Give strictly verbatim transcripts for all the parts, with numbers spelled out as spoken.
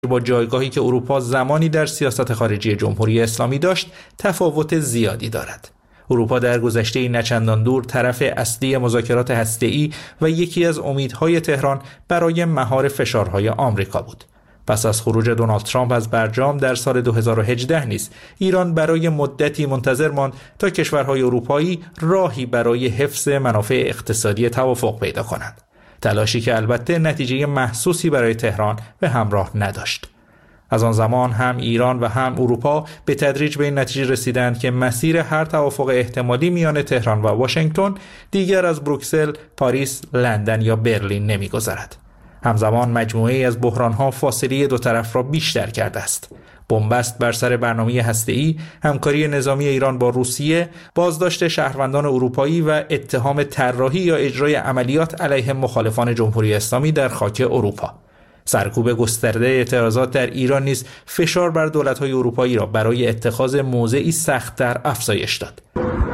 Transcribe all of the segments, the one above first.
با جایگاهی که اروپا زمانی در سیاست خارجی جمهوری اسلامی داشت تفاوت زیادی دارد. اروپا در گذشته نچندان دور طرف اصلی مذاکرات هسته‌ای و یکی از امیدهای تهران برای مهار فشارهای آمریکا بود. پس از خروج دونالد ترامپ از برجام در سال دو هزار و هجده نیز ایران برای مدتی منتظر ماند تا کشورهای اروپایی راهی برای حفظ منافع اقتصادی توافق پیدا کنند. تلاشی که البته نتیجه محسوسی برای تهران به همراه نداشت. از آن زمان هم ایران و هم اروپا به تدریج به این نتیجه رسیدند که مسیر هر توافق احتمالی میان تهران و واشنگتن دیگر از بروکسل، پاریس، لندن یا برلین نمی‌گذرد. همزمان مجموعه‌ای از بحران‌ها فاصله دو طرف را بیشتر کرده است. بنبست بر سر برنامه هسته‌ای، همکاری نظامی ایران با روسیه، بازداشت شهروندان اروپایی و اتهام طراحی یا اجرای عملیات علیه مخالفان جمهوری اسلامی در خاک اروپا. سرکوب گسترده اعتراضات در ایران نیز فشار بر دولت‌های اروپایی را برای اتخاذ موضعی سخت‌تر افزایش داد.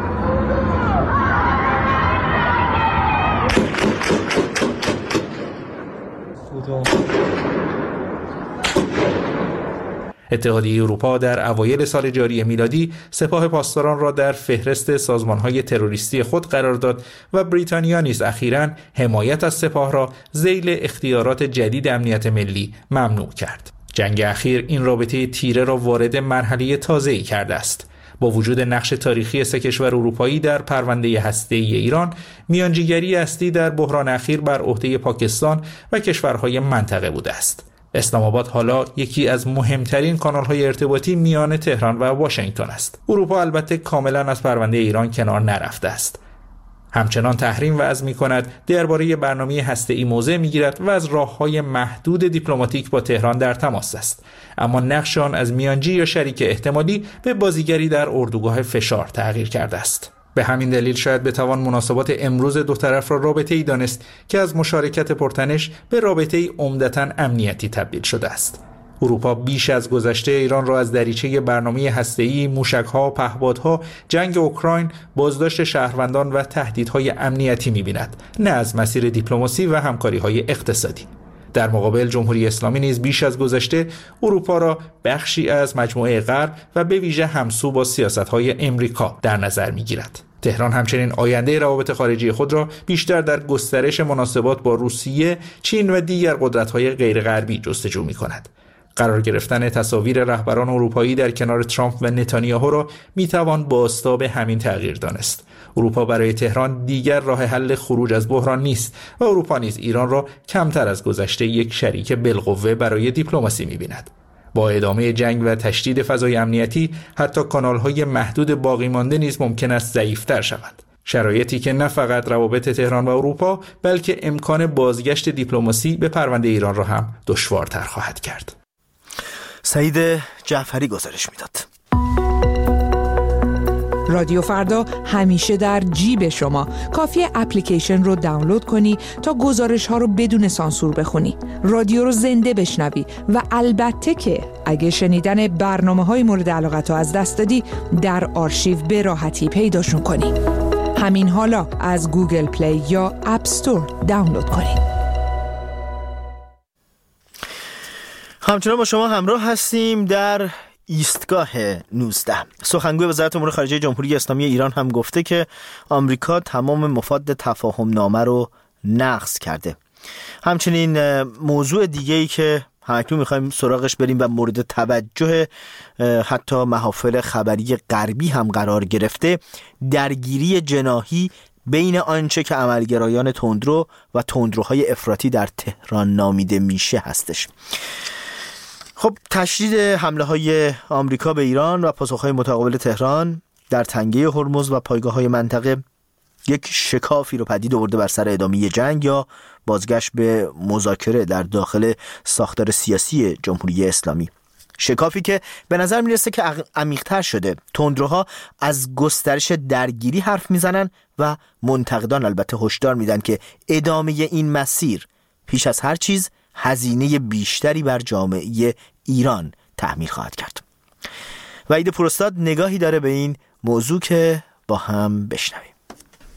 اتحادیه اروپا در اوایل سال جاری میلادی سپاه پاسداران را در فهرست سازمان‌های تروریستی خود قرار داد و بریتانیا نیز اخیراً حمایت از سپاه را ذیل اختیارات جدید امنیت ملی ممنوع کرد. جنگ اخیر این رابطه تیره را وارد مرحله تازه‌ای کرده است. با وجود نقش تاریخی سه کشور اروپایی در پرونده هسته‌ای ایران، میانجیگری اصلی در بحران اخیر بر عهده پاکستان و کشورهای منطقه بوده است. اسلام آباد حالا یکی از مهمترین کانال‌های ارتباطی میان تهران و واشنگتن است. اروپا البته کاملا از پرونده ایران کنار نرفته است. همچنان تحریم وضع می‌کند، درباره برنامه هسته‌ای موضع می‌گیرد و از راه‌های محدود دیپلماتیک با تهران در تماس است. اما نقش آن از میانجی یا شریک احتمالی به بازیگری در اردوگاه فشار تغییر کرده است. به همین دلیل شاید بتوان مناسبات امروز دو طرف را رابطه‌ای دانست که از مشارکت پرتنش به رابطه‌ای عمدتاً امنیتی تبدیل شده است. اروپا بیش از گذشته ایران را از دریچه برنامه هسته‌ای، موشک‌ها، پهپادها، جنگ اوکراین، بازداشت شهروندان و تهدیدهای امنیتی می‌بیند، نه از مسیر دیپلماسی و همکاری‌های اقتصادی. در مقابل جمهوری اسلامی نیز بیش از گذشته اروپا را بخشی از مجموعه غرب و به ویژه همسو با سیاست‌های امریکا در نظر می‌گیرد. تهران همچنین آینده روابط خارجی خود را بیشتر در گسترش مناسبات با روسیه، چین و دیگر قدرت‌های غیرغربی جستجو می‌کند. قرار گرفتن تصاویر رهبران اروپایی در کنار ترامپ و نتانیاهو را میتوان بازتاب همین تغییر دانست. اروپا برای تهران دیگر راه حل خروج از بحران نیست و اروپا نیز ایران را کمتر از گذشته یک شریک بالقوه برای دیپلماسی می‌بیند. با ادامه جنگ و تشدید فضای امنیتی، حتی کانال‌های محدود باقی مانده نیز ممکن است ضعیف‌تر شوند. شرایطی که نه فقط روابط تهران و اروپا، بلکه امکان بازگشت دیپلماسی به پرونده ایران را هم دشوارتر خواهد کرد. سعید جعفری گزارش میداد. رادیو فردا همیشه در جیب شما. کافیه اپلیکیشن رو دانلود کنی تا گزارش ها رو بدون سانسور بخونی، رادیو رو زنده بشنوی و البته که اگه شنیدن برنامه های مورد علاقت رو از دست دادی، در آرشیو به راحتی پیداشون کنی. همین حالا از گوگل پلی یا اپ استور دانلود کنی. همچنان با شما همراه هستیم در ایستگاه نوزده. سخنگوی وزارت امور خارجه جمهوری اسلامی ایران هم گفته که آمریکا تمام مفاد تفاهم نامه رو نقض کرده. همچنین موضوع دیگه‌ای که همکنون می‌خوایم سراغش بریم و مورد توجه حتی محافل خبری غربی هم قرار گرفته، درگیری جناحی بین آنچه که عملگرایان تندرو و تندروهای افراطی در تهران نامیده میشه هستش. خب تشدید حمله های آمریکا به ایران و پاسخهای متقابل تهران در تنگه هرمز و پایگاه های منطقه یک شکافی رو پدید آورده بر سر ادامه جنگ یا بازگشت به مذاکره در داخل ساختار سیاسی جمهوری اسلامی. شکافی که به نظر میرسه که عمیق‌تر شده. تندروها از گسترش درگیری حرف میزنن و منتقدان البته هشدار میدن که ادامه این مسیر پیش از هر چیز هزینه بیشتری بر جامعه ایران تحمیل خواهد کرد. وحید پوراستاد نگاهی داره به این موضوع که با هم بشنویم.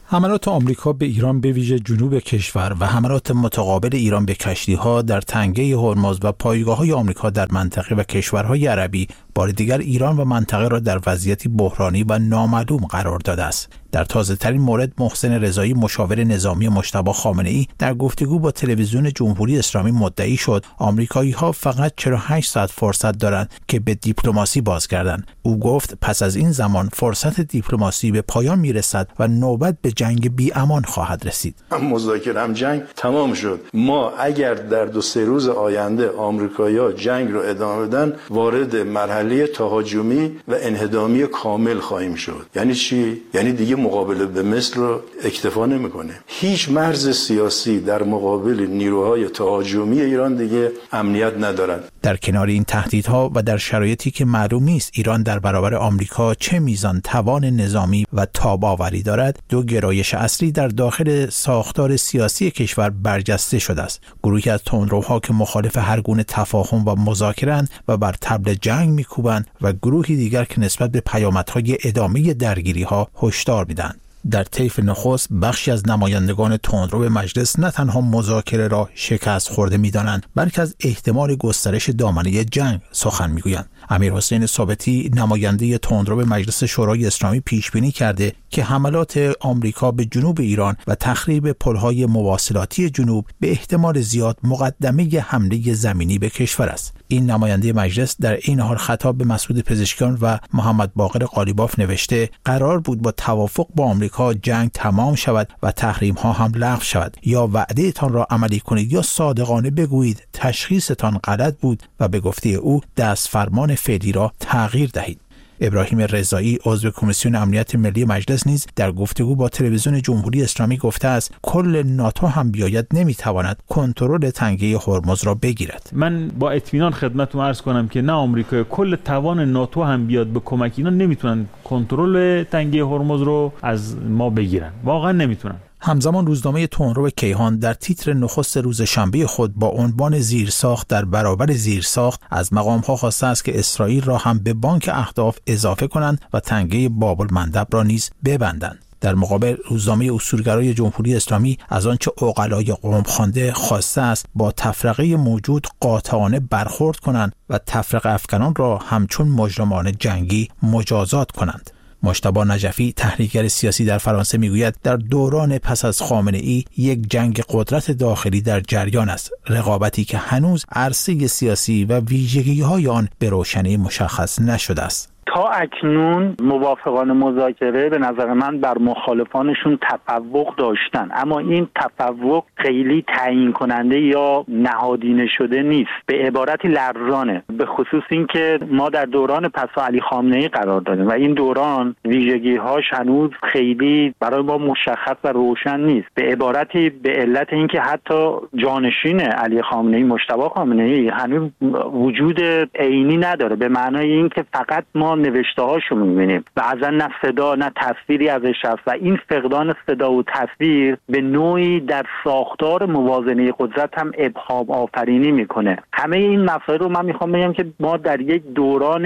حملات آمریکا به ایران به ویژه جنوب کشور و حملات متقابل ایران به کشتی‌ها در تنگه هرمز و پایگاه‌های آمریکا در منطقه و کشورهای عربی بار دیگر ایران و منطقه را در وضعیتی بحرانی و نامعلوم قرار داده است. در تازه‌ترین مورد محسن رضایی مشاور نظامی مجتبی خامنه‌ای در گفتگو با تلویزیون جمهوری اسلامی مدعی شد آمریکایی‌ها فقط چهل و هشت ساعت فرصت دارند که به دیپلماسی بازگردند. او گفت پس از این زمان فرصت دیپلماسی به پایان میرسد و نوبت به جنگ بی امان خواهد رسید. مذاکره هم جنگ تمام شد. ما اگر در دو سه روز آینده آمریکایی‌ها جنگ رو ادامه بدن وارد مرحله تهاجمی و انهدامی کامل خواهیم شد. یعنی چی؟ یعنی دیگه مقابله به مصر رو اکتفا نمی‌کنه. هیچ مرز سیاسی در مقابل نیروهای تهاجمی ایران دیگه امنیت ندارد. در کنار این تهدیدها و در شرایطی که معلوم نیست ایران در برابر آمریکا چه میزان توان نظامی و تاب‌آوری دارد، دو گرایش اصلی در داخل ساختار سیاسی کشور برجسته شده است. گروهی از تندروها که مخالف هر گونه تفاهم و مذاکره‌اند و بر طبل جنگ می‌کوبند و گروهی دیگر که نسبت به پیامدهای ادامه درگیری‌ها هشدار می‌دهند. در طیف نخست بخشی از نمایندگان تندرو به مجلس نه تنها مذاکره را شکست خورده می‌دانند بلکه از احتمال گسترش دامنه جنگ سخن می‌گویند. امیرحسین ثابتی نماینده تندرو به مجلس شورای اسلامی پیش بینی کرده که حملات آمریکا به جنوب ایران و تخریب پل‌های مواصلاتی جنوب به احتمال زیاد مقدمه حمله زمینی به کشور است. این نماینده مجلس در این حال خطاب به مسعود پزشکیان و محمد باقر قالیباف نوشته قرار بود با توافق با آمریکا جنگ تمام شود و تحریم ها هم لغو شود. یا وعده تان را عملی کنید یا صادقانه بگویید تشخیصتان غلط بود و به گفته او دست فرمان فعلی را تغییر دهید. ابراهیم رضایی عضو کمیسیون امنیت ملی مجلس نیز در گفتگو با تلویزیون جمهوری اسلامی گفته است کل ناتو هم بیاید نمیتواند کنترل تنگه هرمز را بگیرد. من با اطمینان خدمتتون عرض کنم که نه آمریکا کل توان ناتو هم بیاد به کمک اینا نمیتونن کنترل تنگه هرمز رو از ما بگیرن. واقعا نمیتونن. همزمان روزنامه تندرو کیهان در تیتر نخست روز شنبه خود با عنوان زیرساخت در برابر زیرساخت از مقام‌ها خواسته است که اسرائیل را هم به بانک اهداف اضافه کنند و تنگه باب المندب را نیز ببندند. در مقابل روزنامه اصولگرای جمهوری اسلامی از آنچه عقلای قوم خوانده خواسته است با تفرقه موجود قاطعانه برخورد کنند و تفرقه افکنان را همچون مجرمان جنگی مجازات کنند. مجتبی نجفی تحلیلگر سیاسی در فرانسه میگوید در دوران پس از خامنه‌ای یک جنگ قدرت داخلی در جریان است، رقابتی که هنوز عرصه سیاسی و ویژگی‌های آن به روشنی مشخص نشده است. تا اکنون موافقان مذاکره به نظر من بر مخالفانشون تفوق داشتن، اما این تفوق خیلی تعیین کننده یا نهادینه شده نیست، به عبارتی لرزانه، به خصوص این که ما در دوران پسا علی خامنه‌ای قرار داریم و این دوران ویژگی‌هاش هنوز خیلی برای ما مشخص و روشن نیست، به عبارتی به علت اینکه حتی جانشین علی خامنه‌ای مجتبی خامنه‌ای هنوز وجود عینی نداره، به معنای اینکه فقط ما نوشته هاشو می‌بینیم و اصلا نه صدا نه تصویری ازش هست و این فقدان صدا و تصویر به نوعی در ساختار موازنه قدرت هم ابهام آفرینی میکنه. همه این مسائل رو من میخوام بگم که ما در یک دوران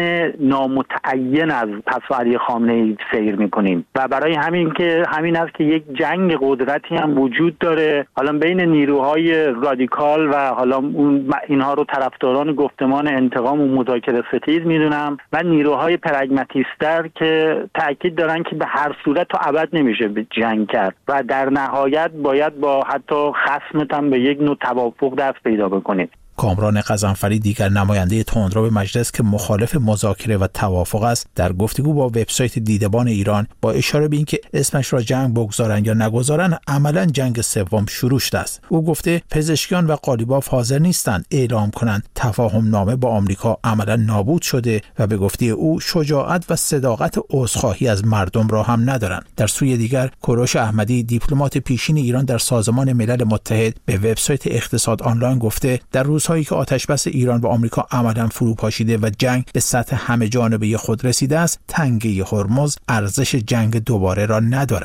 نامتعین از پس علی خامنه‌ای سیر میکنیم و برای همین که همین است که یک جنگ قدرتی هم وجود داره، حالا بین نیروهای رادیکال و حالا اون اینها رو طرفداران گفتمان انتقام و مذاکره ستیز میدونم و نیروهای پرگماتیستر که تاکید دارن که به هر صورت تا ابد نمیشه به جنگ کرد و در نهایت باید با حتی خصمت هم به یک نوع توافق دست پیدا بکنید. کامران غضنفری دیگر نماینده تندرو به مجلس که مخالف مذاکره و توافق است در گفتگو با وبسایت دیدبان ایران با اشاره به اینکه اسمش را جنگ بگذارن یا نگذارن عملاً جنگ سوم شروع شده است. او گفته پزشکیان و قالیباف حاضر نیستند اعلام کنند تفاهم نامه با آمریکا عملاً نابود شده و به گفته او شجاعت و صداقت عذرخواهی از مردم را هم ندارند. در سوی دیگر کوروش احمدی دیپلمات پیشین ایران در سازمان ملل متحد به وبسایت اقتصاد آنلاین گفته در روز هایی که آتشبس ایران و آمریکا عملاً فرو پاشیده و جنگ به سطح همه جانبه خود رسیده است، تنگه هرمز ارزش جنگ دوباره را ندارد.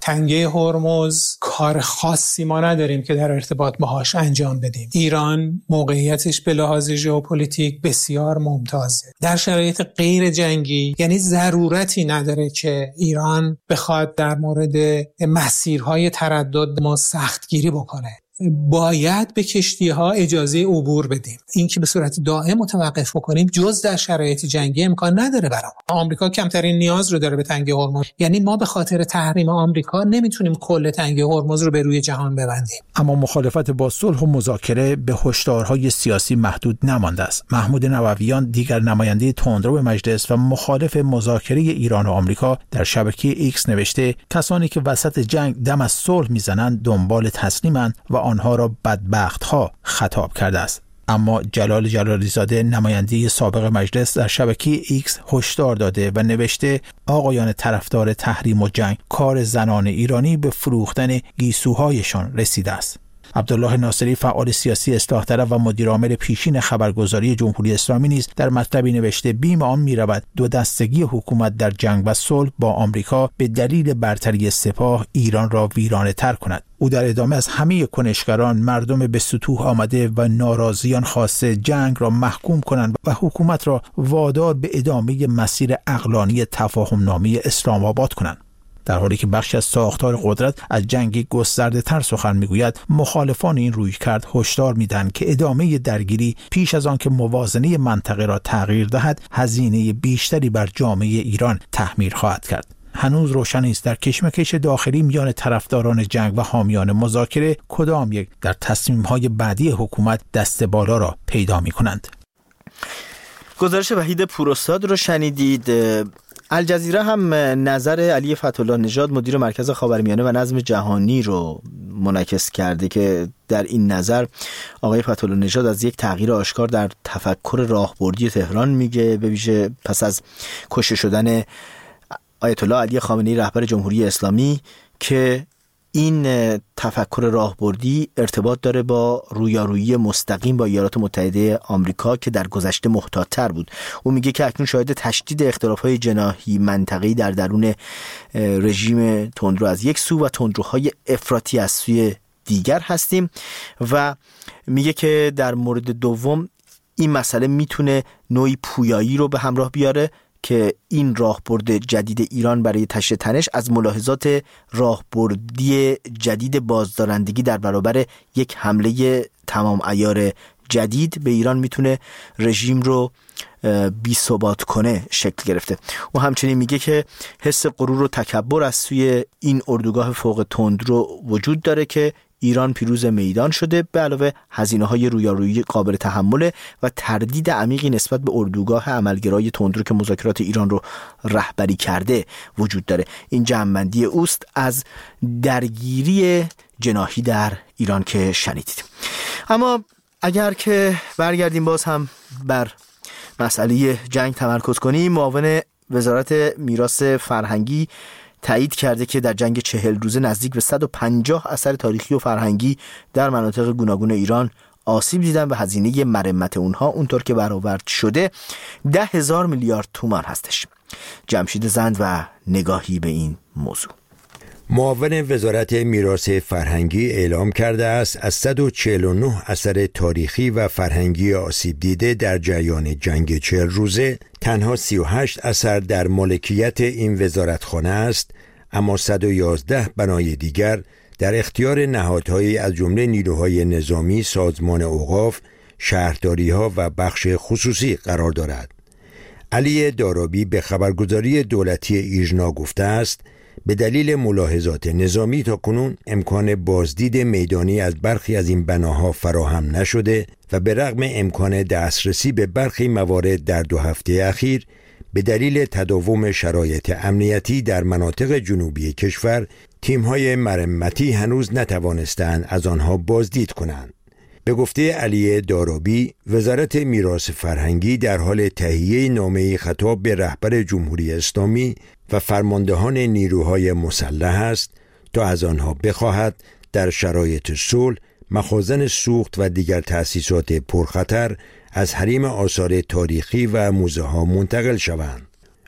تنگه هرمز کار خاصی ما نداریم که در ارتباط باهاش انجام بدیم. ایران موقعیتش به لحاظ ژئوپلیتیک بسیار ممتازه. در شرایط غیر جنگی یعنی ضرورتی نداره که ایران بخواد در مورد مسیرهای تردد ما سختگیری بکنه. باید به کشتی‌ها اجازه عبور بدیم. این که به صورت دائم متوقف بکنیم جز در شرایط جنگی امکان نداره برام. آمریکا کمترین نیاز رو داره به تنگه هرمز. یعنی ما به خاطر تحریم آمریکا نمیتونیم کل تنگه هرمز رو به روی جهان ببندیم. اما مخالفت با صلح و مذاکره به هشدارهای سیاسی محدود نمانده است. محمود نوویان دیگر نماینده تندرو مجلس و مخالف مذاکره ایران و آمریکا در شبکه ایکس نوشته کسانی که وسط جنگ دم از صلح میزنند دنبال تسلیمند و آنها را بدبخت‌ها خطاب کرده است. اما جلال جلالی زاده نماینده سابق مجلس در شبکه ایکس هشدار داده و نوشته آقایان طرفدار تحریم و جنگ کار زنان ایرانی به فروختن گیسوهایشان رسیده است. عبدالله ناصری فعال سیاسی اصلاح طلب و مدیر عامل پیشین خبرگزاری جمهوری اسلامی نیز در مطلبی نوشته بیم آن می‌رود دو دستگی حکومت در جنگ و صلح با آمریکا به دلیل برتری سپاه ایران را ویرانه تر کند. او در ادامه از همه کنشگران مردم به سطوح آمده و ناراضیان خواسته جنگ را محکوم کنند و حکومت را وادار به ادامه مسیر عقلانی تفاهم نامه اسلام آباد کنند. در حالی که بخشی از ساختار قدرت از جنگی گسترده تر سخن میگوید، مخالفان این رویکرد هشدار میدن که ادامه درگیری پیش از آن که موازنه منطقه را تغییر دهد هزینه بیشتری بر جامعه ایران تحمیل خواهد کرد. هنوز روشن نیست در کشمکش داخلی میان طرفداران جنگ و حامیان مذاکره کدام یک در تصمیم‌های بعدی حکومت دست بالا را پیدا می‌کنند. گزارش وحید پوراستاد رو شنیدید. الجزیره هم نظر علی فتح‌الله نژاد مدیر مرکز خاورمیانه و نظم جهانی رو منعکس کرده که در این نظر آقای فتح‌الله نژاد از یک تغییر آشکار در تفکر راهبردی تهران میگه، به ویژه پس از کشته شدن آیت الله علی خامنه‌ای رهبر جمهوری اسلامی، که این تفکر راهبردی ارتباط داره با رویارویی مستقیم با ایالات متحده آمریکا که در گذشته محتاط‌تر بود. او میگه که اکنون شاهد تشدید اختلاف‌های جناحی منطقه‌ای در درون رژیم تندرو از یک سو و تندروهای افراطی از سوی دیگر هستیم و میگه که در مورد دوم این مسئله میتونه نوعی پویایی رو به همراه بیاره که این راهبرد جدید ایران برای تشدید تنش از ملاحظات راهبردی جدید بازدارندگی در برابر یک حمله تمام عیار جدید به ایران میتونه رژیم رو بی ثبات کنه شکل گرفته. و همچنین میگه که حس غرور و تکبر از سوی این اردوگاه فوق تندرو وجود داره که ایران پیروز میدان شده، به علاوه هزینه‌های رویارویی قابل تحمل و تردید عمیقی نسبت به اردوگاه عملگرای تندرو که مذاکرات ایران رو رهبری کرده وجود داره. این جمع‌بندی اوست از درگیری جناحی در ایران که شنیدید. اما اگر که برگردیم باز هم بر مسئله جنگ تمرکز کنیم، معاون وزارت میراث فرهنگی تایید کرده که در جنگ چهل روزه نزدیک به صد و پنجاه اثر تاریخی و فرهنگی در مناطق گوناگون ایران آسیب دیدن و هزینه مرمت اونها اونطور که برآورد شده ده هزار میلیارد تومان هستش. جمشید زند و نگاهی به این موضوع. معاون وزارت میراث فرهنگی اعلام کرده است از صد و چهل و نه اثر تاریخی و فرهنگی آسیب دیده در جریان جنگ چهل روزه تنها سی و هشت اثر در مالکیت این وزارتخانه است، اما صد و یازده بنای دیگر در اختیار نهادهایی از جمله نیروهای نظامی، سازمان اوقاف، شهرداری‌ها و بخش خصوصی قرار دارد. علی دارابی به خبرگزاری دولتی ایژنا گفته است به دلیل ملاحظات نظامی تاکنون امکان بازدید میدانی از برخی از این بناها فراهم نشده و به رغم امکان دسترسی به برخی موارد در دو هفته اخیر به دلیل تداوم شرایط امنیتی در مناطق جنوبی کشور تیم‌های مرمتی هنوز نتوانستند از آنها بازدید کنند. به گفته علی دارابی، وزارت میراث فرهنگی در حال تهیه نامه‌ای خطاب به رهبر جمهوری اسلامی و فرماندهان نیروهای مسلح است تا از آنها بخواهد در شرایط صلح مخازن سوخت و دیگر تأسیسات پرخطر از حریم آثار تاریخی و موزه ها منتقل شوند.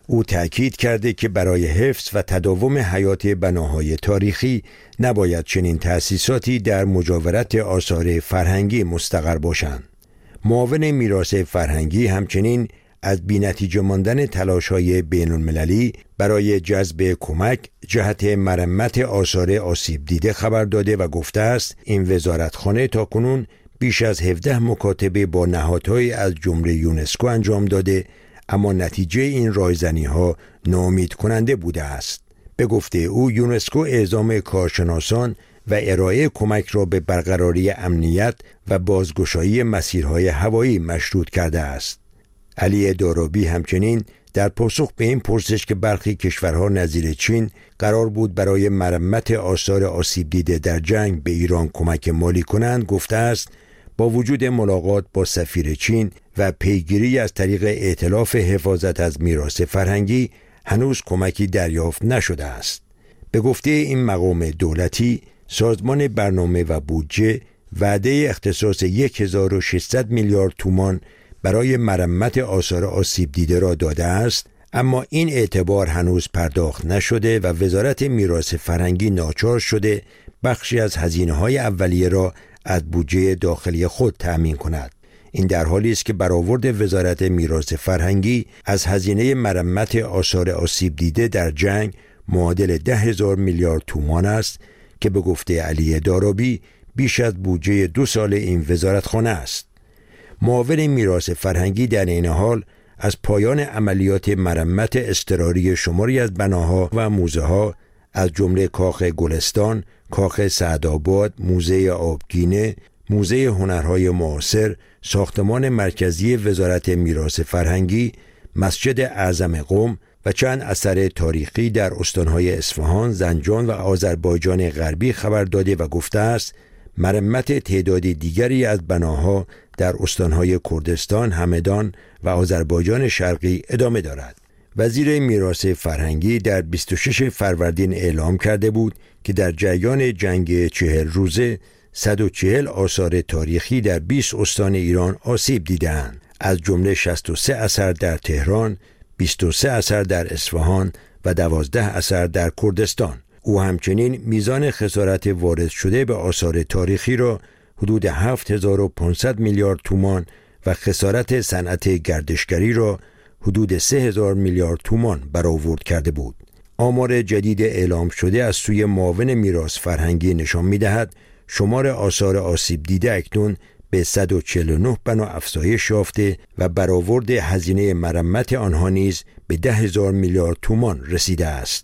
او تأکید کرده که برای حفظ و تداوم حیات بناهای تاریخی نباید چنین تأسیساتی در مجاورت آثار فرهنگی مستقر باشند. معاون میراث فرهنگی همچنین از بی‌نتیجه ماندن تلاش‌های بین‌المللی برای جذب کمک جهت مرمت آثار آسیب دیده خبر داده و گفته است این وزارتخانه تاکنون بیش از هفده مکاتبه با نهادهای از جمله یونسکو انجام داده، اما نتیجه این رایزنی‌ها ناامید کننده بوده است. به گفته او یونسکو اعزام کارشناسان و ارائه کمک را به برقراری امنیت و بازگشایی مسیرهای هوایی مشروط کرده است. علی دارابی همچنین در پاسخ به این پرسش که برخی کشورها نظیر چین قرار بود برای مرمت آثار آسیب دیده در جنگ به ایران کمک مالی کنند گفته است با وجود ملاقات با سفیر چین و پیگیری از طریق ائتلاف حفاظت از میراث فرهنگی هنوز کمکی دریافت نشده است. به گفته این مقام دولتی سازمان برنامه و بودجه وعده اختصاص هزار و ششصد میلیارد تومان برای مرمت آثار آسیب دیده را داده است، اما این اعتبار هنوز پرداخت نشده و وزارت میراث فرهنگی ناچار شده بخشی از هزینه‌های اولیه را از بودجه داخلی خود تأمین کند. این در حالی است که برآورد وزارت میراث فرهنگی از هزینه مرمت آثار آسیب دیده در جنگ معادل ده هزار میلیارد تومان است که به گفته علی دارابی بیش از بودجه دو سال این وزارتخانه است. معاون میراث فرهنگی در این حال از پایان عملیات مرمت اضطراری شماری از بناها و موزه ها از جمله کاخ گلستان، کاخ سعدآباد، موزه آبگینه، موزه هنرهای معاصر، ساختمان مرکزی وزارت میراث فرهنگی، مسجد اعظم قم و چند اثر تاریخی در استانهای اصفهان، زنجان و آذربایجان غربی خبر داده و گفته است مرمت تعداد دیگری از بناها در استانهای کردستان، همدان و آذربایجان شرقی ادامه دارد. وزیر میراث فرهنگی در بیست و شش فروردین اعلام کرده بود که در جریان جنگ چهل روزه صد و چهل آثار تاریخی در بیست استان ایران آسیب دیدند، از جمله شصت و سه اثر در تهران، بیست و سه اثر در اصفهان و دوازده اثر در کردستان. او همچنین میزان خسارت وارد شده به آثار تاریخی را حدود هفت هزار و پانصد میلیارد تومان و خسارت صنعت گردشگری را حدود سه هزار میلیارد تومان برآورد کرده بود. آمار جدید اعلام شده از سوی معاون میراث فرهنگی نشان می‌دهد شمار آثار آسیب دیده اکنون به صد و چهل و نه بنا افزایش یافته و برآورد هزینه مرمت آنها نیز به ده هزار میلیارد تومان رسیده است.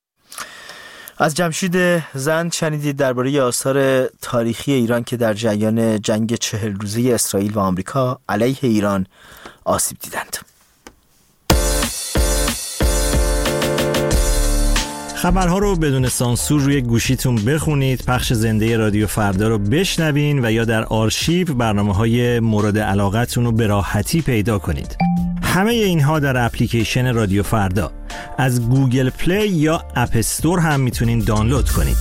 از جمشید زند شنیدید درباره آثار تاریخی ایران که در جریان جنگ چهل روزه اسرائیل و آمریکا علیه ایران آسیب دیدند. خبرها رو بدون سانسور روی گوشیتون بخونید، پخش زنده رادیو فردا رو بشنوین و یا در آرشیو برنامه‌های مورد علاقتون رو به راحتی پیدا کنید. همه اینها در اپلیکیشن رادیو فردا از گوگل پلی یا اپ استور هم میتونین دانلود کنید.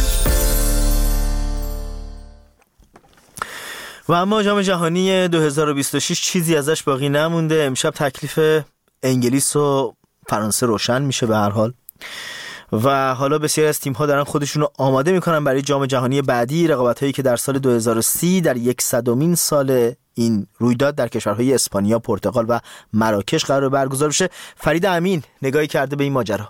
و اما جام جهانی دو هزار و بیست و شش چیزی ازش باقی نمونده. امشب تکلیف انگلیس و فرانسه روشن میشه به هر حال و حالا بسیاری از تیم‌ها دارن خودشون رو آماده میکنن برای جام جهانی بعدی، رقابت‌هایی که در سال دو هزار و سی در صدمین سال این رویداد در کشورهای اسپانیا، پرتغال و مراکش قرار برگزار بشه. فرید امین نگاهی کرده به این ماجرا.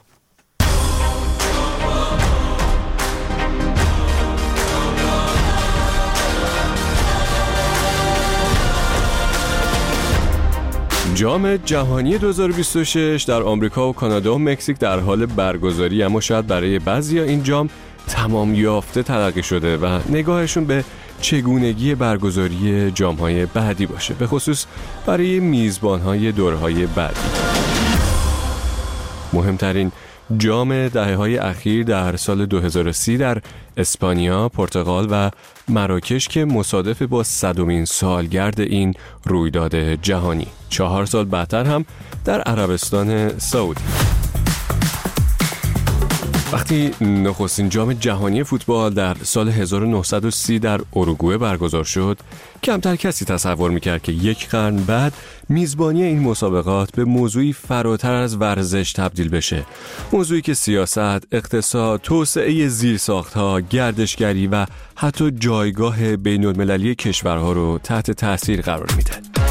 جام جهانی دو هزار و بیست و شش در آمریکا و کانادا و مکزیک در حال برگزاری، اما شاید برای بعضیا این جام تمام یافته تلقی شده و نگاهشون به چگونگی برگزاری جام‌های بعدی باشه، به خصوص برای میزبان‌های دورهای بعدی. مهمترین جام دهه‌های اخیر در سال دو هزار و سی در اسپانیا، پرتغال و مراکش که مصادف با صدمین سالگرد این رویداد جهانی. چهار سال بعدتر هم در عربستان سعودی. وقتی نخستین جام جهانی فوتبال در سال هزار و نهصد و سی در اروگوئه برگزار شد، کمتر کسی تصور میکرد که یک قرن بعد میزبانی این مسابقات به موضوعی فراتر از ورزش تبدیل بشه. موضوعی که سیاست، اقتصاد، توسعه زیرساخت‌ها، گردشگری و حتی جایگاه بین‌المللی کشورها رو تحت تاثیر قرار میده.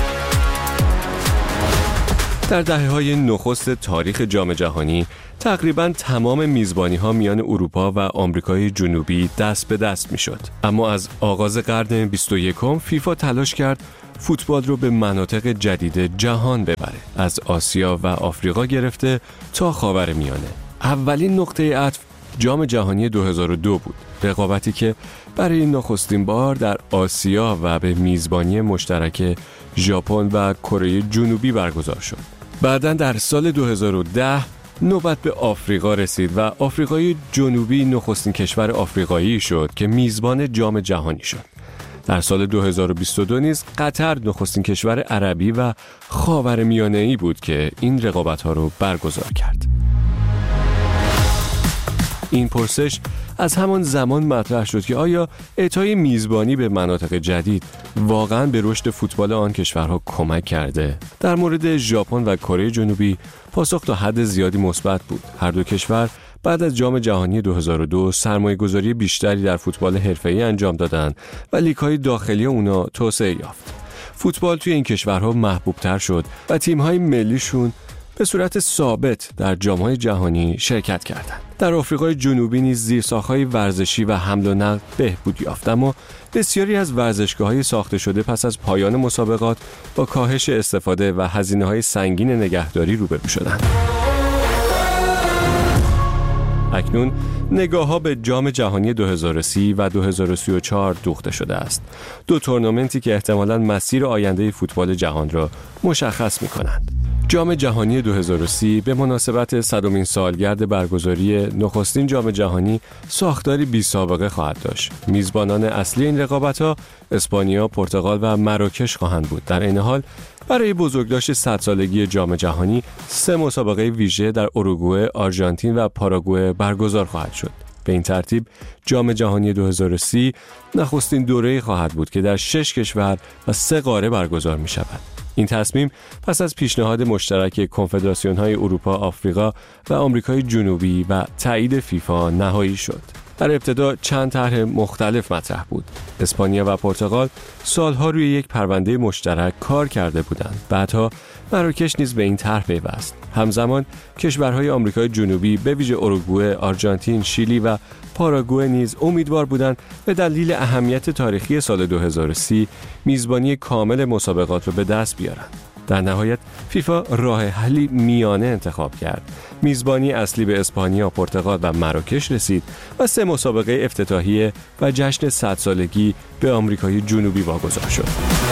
در دهه‌های نخست تاریخ جام جهانی تقریباً تمام میزبانی‌ها میان اروپا و آمریکای جنوبی دست به دست میشد. اما از آغاز قرن بیست و یکم فیفا تلاش کرد فوتبال رو به مناطق جدید جهان ببره، از آسیا و آفریقا گرفته تا خاورمیانه. اولین نقطه عطف جام جهانی دو هزار و دو بود، رقابتی که برای نخستین بار در آسیا و به میزبانی مشترک ژاپن و کره جنوبی برگزار شد. بعداً در سال دو هزار و ده نوبت به آفریقا رسید و آفریقای جنوبی نخستین کشور آفریقایی شد که میزبان جام جهانی شد. در سال دو هزار و بیست و دو نیز قطر نخستین کشور عربی و خاورمیانه‌ای بود که این رقابت‌ها رو برگزار کرد. این پرسش از همان زمان مطرح شد که آیا اعطای میزبانی به مناطق جدید واقعاً به رشد فوتبال آن کشورها کمک کرده؟ در مورد ژاپن و کره جنوبی پاسخ تا حد زیادی مثبت بود. هر دو کشور بعد از جام جهانی دو هزار و دو سرمایه‌گذاری بیشتری در فوتبال حرفه‌ای انجام دادند و لیگ‌های داخلی اونا توسعه یافت. فوتبال توی این کشورها محبوب‌تر شد و تیم‌های ملیشون به صورت ثابت در جام‌های جهانی شرکت کردند. در آفریقای جنوبی نیز زیرساخت‌های ورزشی و حمل و نقل بهبود یافت، اما بسیاری از ورزشگاه‌های ساخته شده پس از پایان مسابقات با کاهش استفاده و هزینه‌های سنگین نگهداری روبرو شدند. اکنون نگاه‌ها به جام جهانی دو هزار و سی و دو هزار و سی و چهار دوخته شده است. دو تورنمنتی که احتمالاً مسیر آینده فوتبال جهان را مشخص می‌کنند. جام جهانی دو هزار و سی به مناسبت صدمین سالگرد برگزاری نخستین جام جهانی ساختاری بی سابقه خواهد داشت. میزبانان اصلی این رقابت‌ها اسپانیا، پرتغال و مراکش خواهند بود. در این حال برای بزرگداشت صد سالگی جام جهانی سه مسابقه ویژه در اروگوئه، آرژانتین و پاراگوئه برگزار خواهد شد. به این ترتیب جام جهانی دو هزار و سی نخستین دوره‌ای خواهد بود که در شش کشور و سه قاره برگزار می شود. این تصمیم پس از پیشنهاد مشترک کنفدراسیون‌های اروپا، آفریقا و آمریکای جنوبی و تایید فیفا نهایی شد. در ابتدا چند طرح مختلف مطرح بود. اسپانیا و پرتغال سالها روی یک پرونده مشترک کار کرده بودند. بعدها مراکش نیز به این طرح پیوست. همزمان کشورهای آمریکای جنوبی به ویژه اروگوئه، آرژانتین، شیلی و پاراگوئه نیز امیدوار بودند به دلیل اهمیت تاریخی سال دو هزار و سی میزبانی کامل مسابقات را به دست بیارند. در نهایت فیفا راه حلی میانه انتخاب کرد. میزبانی اصلی به اسپانیا، پرتغال و مراکش رسید و سه مسابقه افتتاحیه و جشن صد سالگی به آمریکای جنوبی واگذار شد.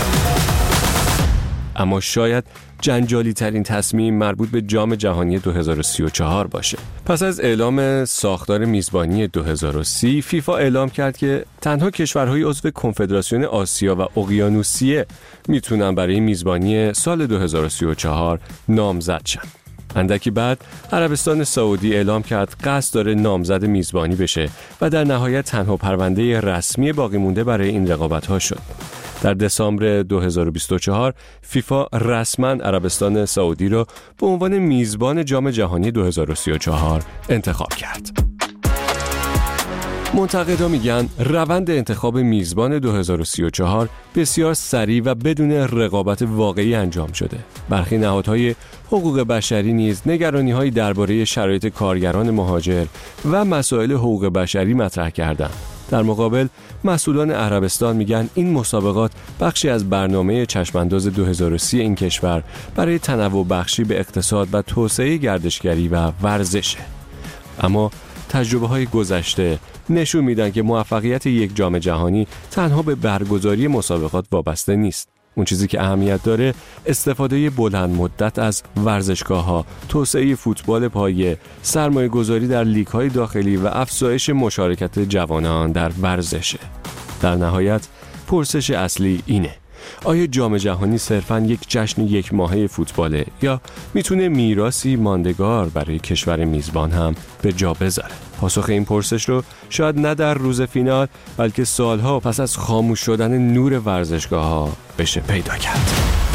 اما شاید جنجالی ترین تصمیم مربوط به جام جهانی دو هزار و سی و چهار باشه. پس از اعلام ساختار میزبانی دو هزار و سی، فیفا اعلام کرد که تنها کشورهای عضو کنفدراسیون آسیا و اقیانوسیه میتونن برای میزبانی سال دو هزار و سی و چهار نامزد شن. اندکی بعد عربستان سعودی اعلام کرد قصد داره نامزد میزبانی بشه و در نهایت تنها پرونده رسمی باقی مونده برای این رقابت‌ها شد. در دسامبر دو هزار و بیست و چهار فیفا رسما عربستان سعودی را به عنوان میزبان جام جهانی دو هزار و سی و چهار انتخاب کرد. منتقدا میگن روند انتخاب میزبان دو هزار و سی و چهار بسیار سریع و بدون رقابت واقعی انجام شده. برخی نهادهای حقوق بشری نیز نگرانی‌هایی درباره شرایط کارگران مهاجر و مسائل حقوق بشری مطرح کردند. در مقابل مسئولان عربستان میگن این مسابقات بخشی از برنامه چشمانداز دو هزار و سی این کشور برای تنوع بخشی به اقتصاد و توسعه گردشگری و ورزشه. اما تجربه‌های گذشته نشون میدن که موفقیت یک جام جهانی تنها به برگزاری مسابقات وابسته نیست. اون چیزی که اهمیت داره استفاده بلند مدت از ورزشگاه‌ها، توسعه فوتبال پایه، سرمایه‌گذاری در لیگ‌های داخلی و افزایش مشارکت جوانان در ورزشه. در نهایت پرسش اصلی اینه: آیا جام جهانی صرفاً یک جشن یک ماهه فوتباله یا میتونه میراثی ماندگار برای کشور میزبان هم به جا بذاره؟ پاسخ این پرسش رو شاید نه در روز فینال بلکه سالها پس از خاموش شدن نور ورزشگاه‌ها بشه پیدا کرد.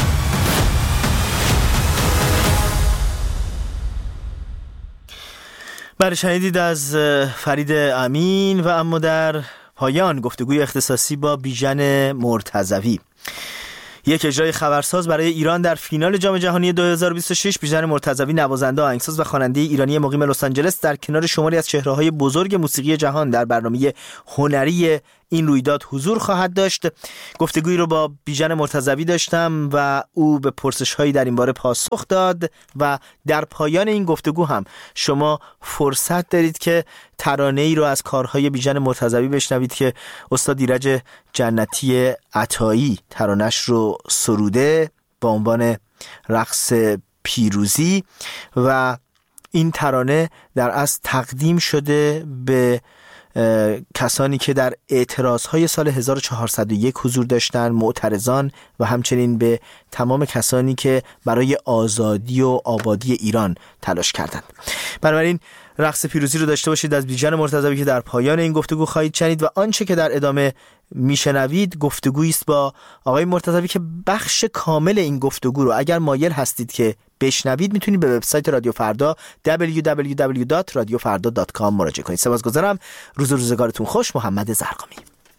بله، شنیدید از فرید امین. و اما در پایان گفتگوی اختصاصی با بیژن مرتضوی، یک اجرای خبرساز برای ایران در فینال جام جهانی دو هزار و بیست و شش. بیژن مرتضوی نوازنده، آهنگساز و خواننده ایرانی مقیم لس آنجلس در کنار شماری از چهره‌های بزرگ موسیقی جهان در برنامه هنری این رویداد حضور خواهد داشت. گفتگویی رو با بیژن مرتضوی داشتم و او به پرسش‌هایی در این باره پاسخ داد و در پایان این گفتگو هم شما فرصت دارید که ترانه‌ای رو از کارهای بیژن مرتضوی بشنوید که استاد ایرج جنتی عطایی ترانه‌اش رو سروده با عنوان رقص پیروزی و این ترانه در اصل تقدیم شده به کسانی که در اعتراضهای سال هزار و چهارصد و یک حضور داشتن، معترضان، و همچنین به تمام کسانی که برای آزادی و آبادی ایران تلاش کردند. بنابراین رقص پیروزی رو داشته باشید از بیژن مرتضوی که در پایان این گفتگو خواهید شنید و آنچه که در ادامه میشنوید گفتگویی است با آقای مرتضوی که بخش کامل این گفتگو رو اگر مایل هستید که بشنوید میتونید به وبسایت رادیو فردا دبلیو دبلیو دبلیو دات رادیو فردا دات کام مراجعه کنید. سپاسگزارم. روز و روزگارتون خوش. محمد زرقامی.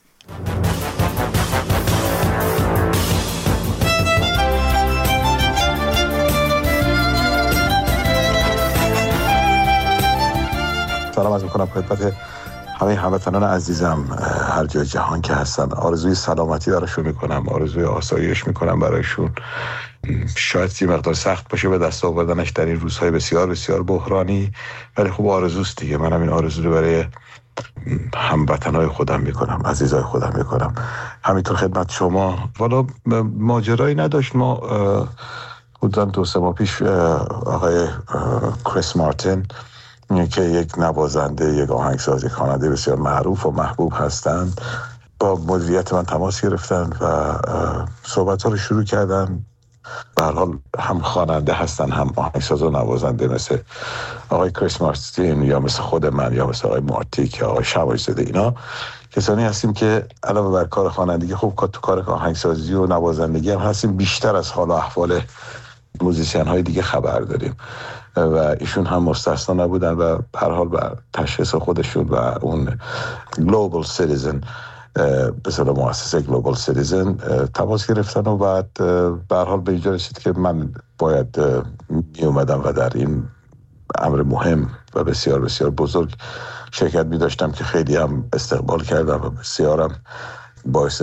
سلام عرض می‌کنم خدمت همه هموطنان عزیزم هر جای جهان که هستن. آرزوی سلامتی براشون میکنم، آرزوی آسایش میکنم برایشون. شاید یه مقدار سخت باشه به دست آوردنش در این روزهای بسیار بسیار بحرانی، ولی خوب آرزوست دیگه. منم این آرزو رو برای هموطنای خودم میکنم، عزیزای خودم میکنم. همینطور خدمت شما. والا ماجرایی نداشت. ما حدوداً دو سه ماه پیش آقای کریس مارتین که یک نوازنده، یک آهنگساز، یک خواننده بسیار معروف و محبوب هستند با مدیریت من تماس گرفتن و صحبت‌ها رو شروع کردن. به هر حال هم خواننده هستن هم آهنگساز و نوازنده، مثل آقای کریس مارتین یا مثل خود من یا مثل آقای مارتیک یا آقای شمایزاده. اینا کسانی هستیم که علاوه بر کار خوانندگی خوب تو کار آهنگسازی و نوازندگی هم هستیم. بیشتر از حال و احوال موزیسین های دیگه خبر داریم و ایشون هم مستثنا نبودن و به هر حال بر تشخیص خودشون و اون گلوبال سیتیزن به اصطلاح مؤسسه گلوبال سیتیزن تماس گرفتن و بعد به هر حال به اینجا رسید که من باید می اومدم و در این امر مهم و بسیار بسیار بزرگ شرکت می داشتم که خیلی هم استقبال کردم و بسیارم باعث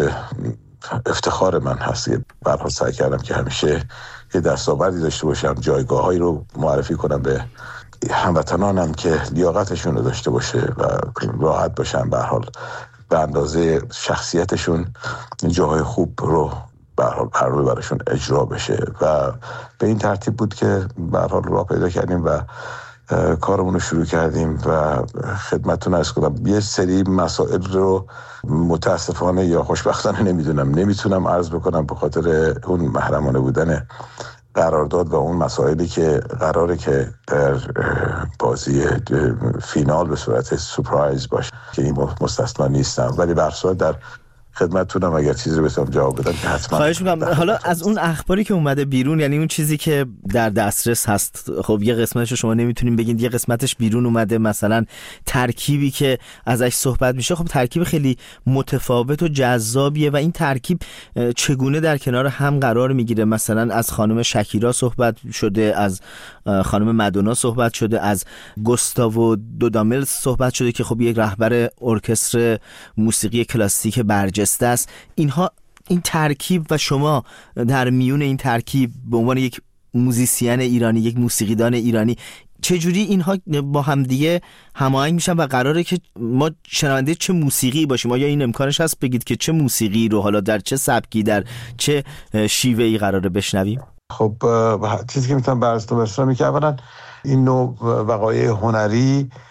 افتخار من هست. به هر حال سعی کردم که همیشه یه دستاوردی داشته باشم، جایگاهایی رو معرفی کنم به هموطنانم که لیاقتشون رو داشته باشه و راحت باشن. به هر حال به اندازه شخصیتشون جاهای خوب رو به هر حال پرورده براشون اجرا بشه و به این ترتیب بود که به هر حال راه پیدا کردیم و کارمون رو شروع کردیم و خدمتتون عرض کنم یه سری مسائل رو متاسفانه یا خوشبختانه نمیدونم نمیتونم عرض بکنم به خاطر اون محرمانه بودن قرارداد و اون مسائلی که قراره که در بازی فینال به صورت سورپرایز باشه که این مستثنا نیستم، ولی به هر صورت در خدمتتونم اگر چیزی رو بتونم جواب بدم که حتما. خواهش می‌کنم. حالا از اون اخباری که اومده بیرون، یعنی اون چیزی که در دسترس هست، خب یه قسمتش رو شما نمیتونین بگین، یه قسمتش بیرون اومده، مثلا ترکیبی که ازش صحبت میشه خب ترکیب خیلی متفاوت و جذابیه و این ترکیب چگونه در کنار هم قرار میگیره؟ مثلا از خانم شکیرا صحبت شده، از خانم مادونا صحبت شده، از گوستاوو دودامل صحبت شده که خب یک رهبر ارکستر موسیقی کلاسیک برجسته است. اینها این ترکیب و شما در میون این ترکیب به عنوان یک موزیسین ایرانی، یک موسیقیدان ایرانی، چجوری اینها با هم دیگه هماهنگ میشن و قراره که ما شنونده چه موسیقی باشیم؟ آیا این امکانش هست بگید که چه موسیقی رو حالا در چه سبکی، در چه شیوهی قراره بشنویم؟ خب چیزی که میتونم براتون برسونم اینه که اولا این نوع وقایع هنری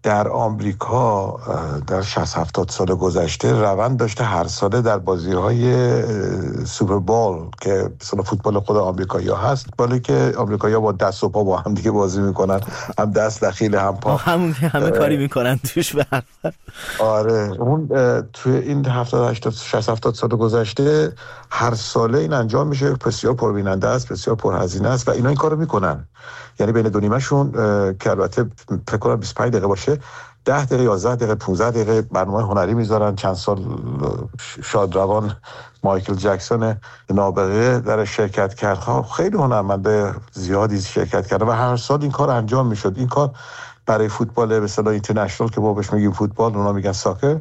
در آمریکا در شصت هفتاد سال گذشته روند داشته هر ساله در بازی‌های سوپر بول که مثلا فوتبال خود آمریکایی‌ها هست، بالی که آمریکایی‌ها با دست و پا با هم دیگه بازی میکنن، هم دست دخیل هم پا، همون همه کاری میکنن توش به هر حال. آره اون توی این هفتاد هشتاد شصت هفتاد سال گذشته هر ساله این انجام میشه، بسیار پربیننده است، بسیار پرهزینه است و اینا این کارو میکنن. یعنی بین دو نیمه شون که البته فکر کنم بیست و پنج دقیقه باشه، ده دقیقه یازده دقیقه پانزده دقیقه برنامه هنری میذارن. چند سال شادروان مایکل جکسون نابغه در شرکت کرد، خیلی هنرمنده زیادی شرکت کرده و هر سال این کار انجام میشد. این کار برای فوتبال به اصطلاح اینترنشنال که ما بهش میگیم فوتبال، اونا میگن ساکر،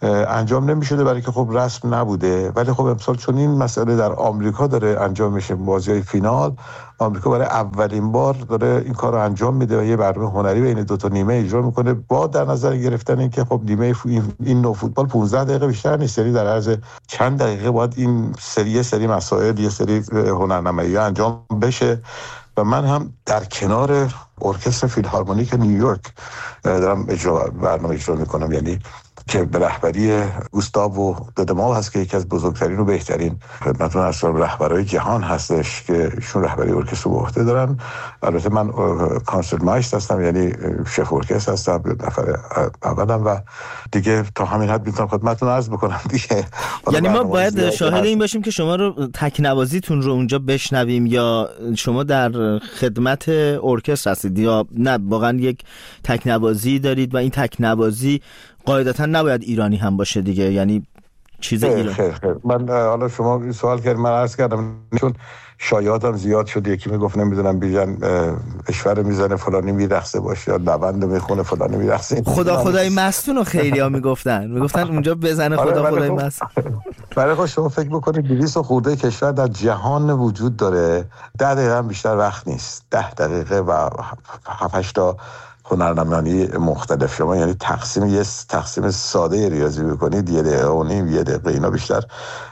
انجام نمیشده برای که خب رسم نبوده. ولی خب امسال چون این مسئله در آمریکا داره انجام میشه، بازی‌های فینال آمریکا برای اولین بار داره این کار رو انجام میده و یه برنامه هنری بین دو تا نیمه اجرا میکنه، با در نظر گرفتن این که خب نیمه این نوع فوتبال پانزده دقیقه بیشتر نیست، سری در عرض چند دقیقه باید این سری سری مسائل یه سری هنرنمایی انجام بشه. و من هم در کنار ارکستر فیلهارمونیک نیویورک دارم اجرا برنامه اجرا میکنم، یعنی که به رهبری گوستاو ددمال هست که یکی از بزرگترین و بهترین خدمتتون از رهبرای جهان هستش که ایشون رهبری ارکستر رو به عهده دارن. البته من کانسرت مایستر هستم، یعنی شف ارکستر هستم، نفر اولم و دیگه تا همین حد میتونم خدمتتون عرض بکنم دیگه. یعنی ما باید شاهد این باشیم که شما رو تکنوازیتون رو اونجا بشنویم یا شما در خدمت ارکستر هستید یا نه واقعا یک تکنوازی دارید و این تکنوازی قاعدتا نباید ایرانی هم باشه دیگه، یعنی چیز ایرانی؟ خیر خیر من حالا شما این سوال کردید، من عرض کردم چون شایعاتم زیاد شد، یکی میگفت نمیدونم بیژن اشور میزنه فلانی میرقصه باشه یا نوند میخونه فلانی میرقصه. خدا خدای مستون رو خیلیا میگفتن میگفتن اونجا بزنه خدا خدای مست. برای خود شما فکر بکنید دویست خورده کشور در جهان وجود داره، ده دقیقه هم بیشتر وقت نیست، ده دقیقه و هفت هشت تا هنرنمایی مختلف. شما یعنی تقسیم یه تقسیم ساده ریاضی بکنید یه دقیقه و نیم یه دقیقه، اینا بیشتر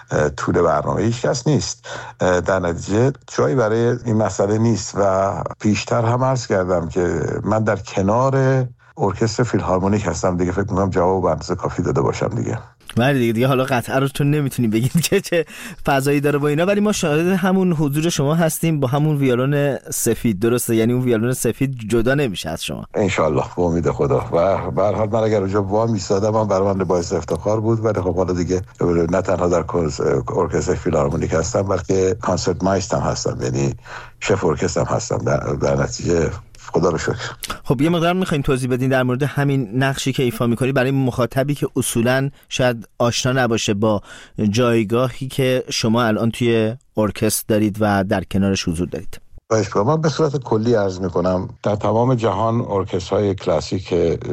طول برنامه هیچ کس نیست. در نتیجه جایی برای این مسئله نیست و پیشتر هم عرض کردم که من در کنار ارکستر فیلهارمونیک هستم دیگه، فکر می‌کنم جواب به اندازه کافی داده باشم دیگه. ولی دیگه دیگه حالا قطعا رو چون نمیتونیم بگیم که چه فضایی داره با اینا، ولی ما شاهد همون حضور شما هستیم با همون ویولون سفید، درسته؟ یعنی اون ویولون سفید جدا نمیشه از شما ان شاء الله به امید خدا. و به هر حال من اگر اونجا وا میسادم من برای من باعث افتخار بود، ولی خب حالا دیگه نه تنها در ارکستر فیلهارمونیک هستم بلکه کانسرت مایستر هستم، یعنی شف ارکستر هستم. در, در نتیجه خدا رو شکر. خب یه مقدار میخوایم توضیح بدین در مورد همین نقشی که ایفا میکنی برای مخاطبی که اصولاً شاید آشنا نباشه با جایگاهی که شما الان توی ارکستر دارید و در کنارش حضور دارید. باشه، من به صورت کلی عرض میکنم در تمام جهان ارکسترهای کلاسیک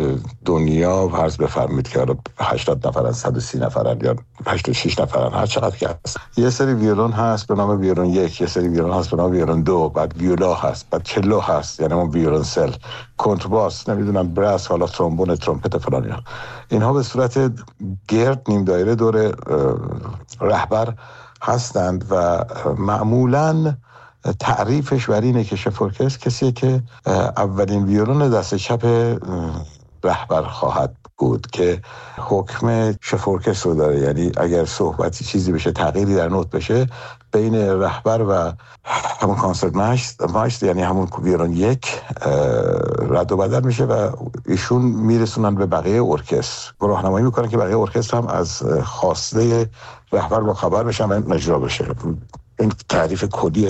دنیا فرض بفرمایید که هشتاد نفرن، صد و سی نفرن یا هشتاد و شش نفرن، هر چقدر که هست. یه سری ویولون هست به نام ویولون یک، یه سری ویولون هست به نام ویولون دو، بعد ویولا هست، بعد چلو هست یعنی اون ویولونسل، کنترباس، نمیدونم براس، حالا ترومبون، ترومپت فلان. اینها به صورت گرد نیم دایره دور رهبر هستند و معمولاً تعریفش بر اینه که شف ارکستر کسیه که اولین ویولون دست چپ رهبر خواهد بود که حکم شف ارکستر رو داره. یعنی اگر صحبتی چیزی بشه، تغییری در نوت بشه، بین رهبر و همون کانسرت مایستر یعنی همون ویولون یک رد و بدل میشه و ایشون میرسونن به بقیه ارکستر، راهنمایی میکنن که بقیه ارکستر هم از خواسته رهبر با خبر بشن و اجرا بشه. این تعریف کلی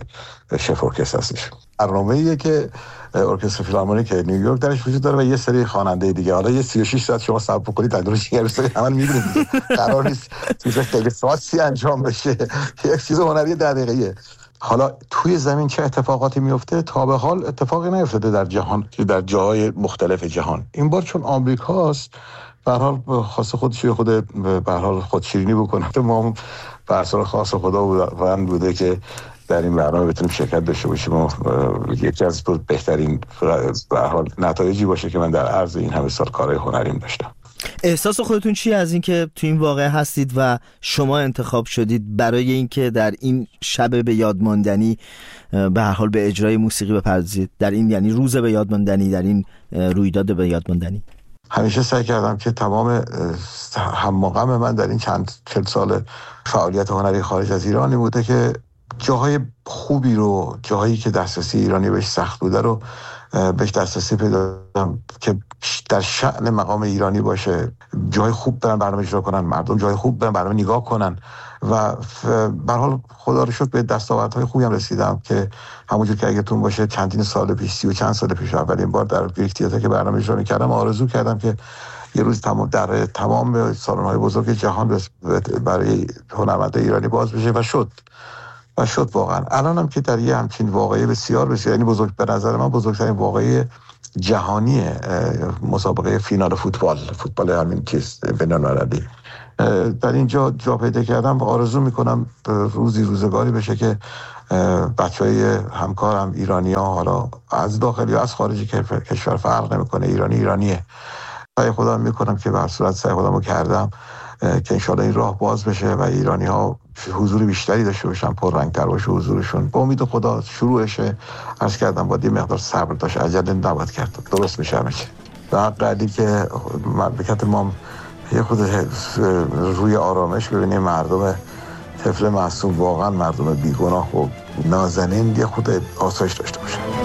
شف ارکستر هستش. برنامه‌ایه که ارکستر فیلهارمونیک نیویورک درش وجود داره و یه سری خواننده دیگه. حالا یه سی و شش ساعت شما صبر کنید تا درش یه سری عمل می‌بینید. قرار نیست چیز خیلی خاصی انجام بشه. یک چیز هنری ده دقیقه‌ایه. حالا توی زمین چه اتفاقاتی میفته؟ تا به حال اتفاقی نیفتاده در جهان، در جاهای مختلف جهان. این بار چون آمریکاست به هر حال خاص خودش خود به هر حال خودشیرینی بکنه. ما بر اساس خاص خدا واقعا بوده که در این برنامه بتونیم شرکت داشته باشیم و یکی از بهترین به هر حال نتایجی باشه که من در عرض این همه سال کارهای هنریم داشتم. احساس خودتون چی از این که تو این واقعه هستید و شما انتخاب شدید برای اینکه در این شب به یادماندنی به هر حال به اجرای موسیقی بپردازید، در این یعنی روز به یادماندنی، در این رویداد به یادماندنی؟ همیشه سعی کردم که تمام هم‌وغم من در این چند چل سال فعالیت هنری خارج از ایرانی بوده که جاهای خوبی رو، جاهایی که دسترسی ایرانی بهش سخت بوده رو بهش دسترسی پیدا کنم که در شأن مقام ایرانی باشه. جای خوب برن برنامه اجرا کنن، مردم جای خوب برن برنامه نگاه کنن و به هر حال خدا رو شکر به دستاوردهای خوبی هم رسیدم که همونجور که اگرتون باشه چندین سال پیش، سی و چند سال پیش اولین بار در گریک تئاتر که برنامه اجرا می‌کردم آرزو کردم که یه روز تمام در تمام سالن‌های بزرگ جهان برای هنرمندان ایرانی باز بشه و شد و شد واقعا. الان هم که در یه همچین واقعه بسیار بسیار یعنی بزرگ، به نظر من بزرگترین واقعه جهانی مسابقه فینال فوتبال فوتبال همین چیز بین‌المللی در اینجا جا پیدا کردم و آرزو میکنم روزی روزگاری بشه که بچهای همکارم ایرانی‌ها، حالا از داخل یا از خارج کشور فرق نمیکنه، ایرانی ایرانیه. سعی خودم میکنم که به هر صورت سعی خودمو کردم که انشالله این راه باز بشه و ایرانی‌ها حضور بیشتری داشته باشن، پررنگ‌تر باشه حضورشون. با امید خدا شروعشه. عرض کردم باید یه مقدار صبر داشت، عجله نباید کرد، درست میشه همه چی. و قدری که مملکت ما یه خود روی آرامش ببینیم، مردم طفل معصوم واقعا مردم بیگناه و نازنین یه خود آسایش داشته باشه.